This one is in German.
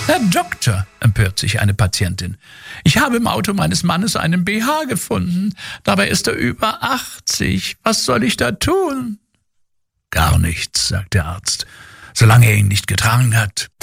Herr Doktor, empört sich eine Patientin, ich habe im Auto meines Mannes einen BH gefunden. Dabei ist er über 80. Was soll ich da tun? Gar nichts, sagt der Arzt, solange er ihn nicht getragen hat.